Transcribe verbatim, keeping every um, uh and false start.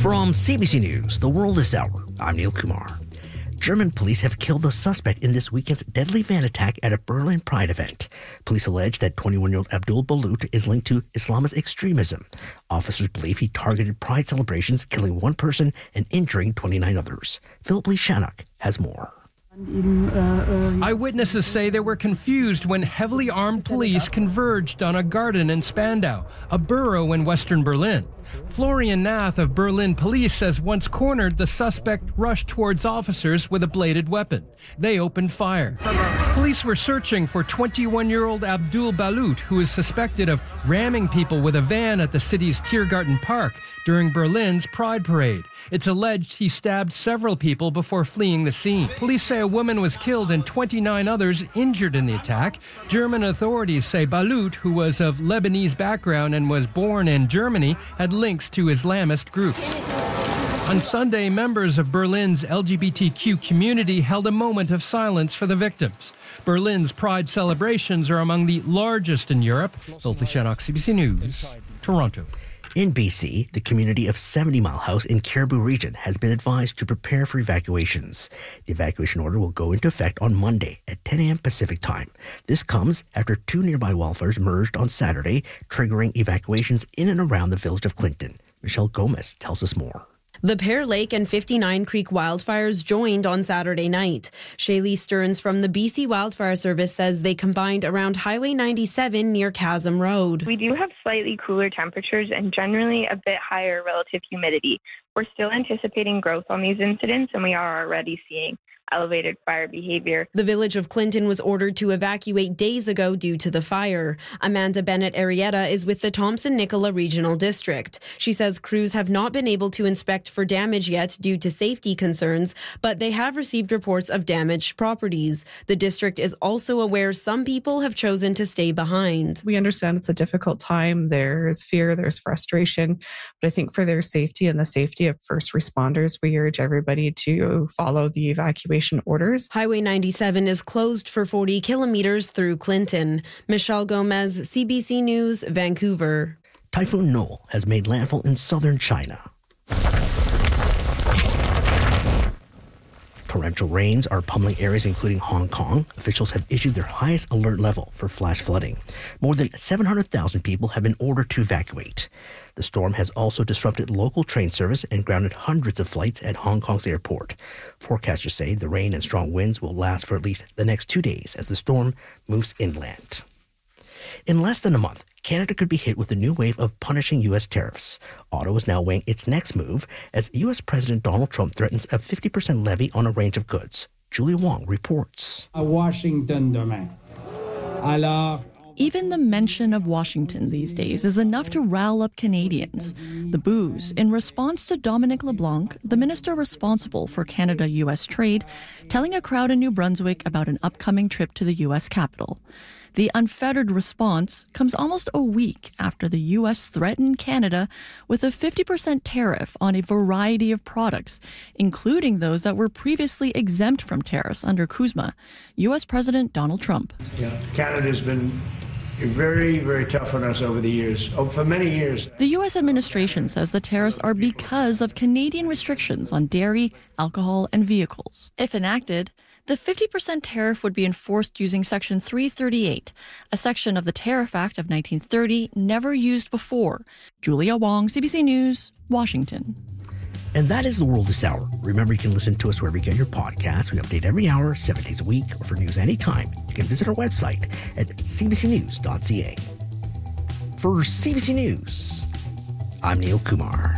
From C B C News, The World This Hour, I'm Neil Kumar. German police have killed the suspect in this weekend's deadly van attack at a Berlin Pride event. Police allege that twenty-one-year-old Abdul Balut is linked to Islamist extremism. Officers believe he targeted Pride celebrations, killing one person and injuring twenty-nine others. Philip Lee Shannock has more. Eyewitnesses say they were confused when heavily armed police converged on a garden in Spandau, a borough in western Berlin. Florian Nath of Berlin Police says once cornered, the suspect rushed towards officers with a bladed weapon. They opened fire. Police were searching for twenty-one-year-old Abdul Balut, who is suspected of ramming people with a van at the city's Tiergarten Park during Berlin's Pride Parade. It's alleged he stabbed several people before fleeing the scene. Police say a woman was killed and twenty-nine others injured in the attack. German authorities say Balut, who was of Lebanese background and was born in Germany, had links to Islamist groups. On Sunday, members of Berlin's L G B T Q community held a moment of silence for the victims. Berlin's Pride celebrations are among the largest in Europe. Philip Shannock, C B C News, Toronto. In B C, the community of seventy Mile House in Caribou Region has been advised to prepare for evacuations. The evacuation order will go into effect on Monday at ten a.m. Pacific Time. This comes after two nearby wildfires merged on Saturday, triggering evacuations in and around the village of Clinton. Michelle Gomez tells us more. The Pear Lake and fifty-nine Creek wildfires joined on Saturday night. Shaylee Stearns from the B C Wildfire Service says they combined around Highway ninety-seven near Chasm Road. We do have slightly cooler temperatures and generally a bit higher relative humidity. We're still anticipating growth on these incidents, and we are already seeing elevated fire behavior. The village of Clinton was ordered to evacuate days ago due to the fire. Amanda Bennett Arrieta is with the Thompson-Nicola Regional District. She says crews have not been able to inspect for damage yet due to safety concerns, but they have received reports of damaged properties. The district is also aware some people have chosen to stay behind. We understand it's a difficult time. There's fear, there's frustration, but I think for their safety and the safety of first responders, we urge everybody to follow the evacuation orders. Highway ninety-seven is closed for forty kilometers through Clinton. Michelle Gomez, C B C News, Vancouver. Typhoon Noel has made landfall in southern China. Torrential rains are pummeling areas including Hong Kong. Officials have issued their highest alert level for flash flooding. More than seven hundred thousand people have been ordered to evacuate. The storm has also disrupted local train service and grounded hundreds of flights at Hong Kong's airport. Forecasters say the rain and strong winds will last for at least the next two days as the storm moves inland. In less than a month, Canada could be hit with a new wave of punishing U S tariffs. Ottawa is now weighing its next move as U S President Donald Trump threatens a fifty percent levy on a range of goods. Julia Wong reports. À Washington demain. Alors, even the mention of Washington these days is enough to rile up Canadians. The booze, in response to Dominic LeBlanc, the minister responsible for Canada-U S trade, telling a crowd in New Brunswick about an upcoming trip to the U S capital. The unfettered response comes almost a week after the U S threatened Canada with a fifty percent tariff on a variety of products, including those that were previously exempt from tariffs under CUSMA. U S President Donald Trump. Yeah, Canada's been very, very tough on us over the years, oh, for many years. The U S administration says the tariffs are because of Canadian restrictions on dairy, alcohol, and vehicles. If enacted, the fifty percent tariff would be enforced using Section three thirty-eight, a section of the Tariff Act of nineteen thirty never used before. Julia Wong, C B C News, Washington. And that is The World This Hour. Remember, you can listen to us wherever you get your podcasts. We update every hour, seven days a week, or for news anytime. You can visit our website at c b c news dot c a. For C B C News, I'm Neil Kumar.